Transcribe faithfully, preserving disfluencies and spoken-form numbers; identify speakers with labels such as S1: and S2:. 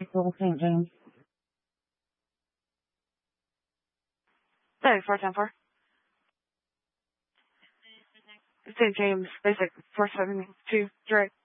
S1: School, Saint James.
S2: Hey, four ten four. Saint James, basic, four seven two, direct.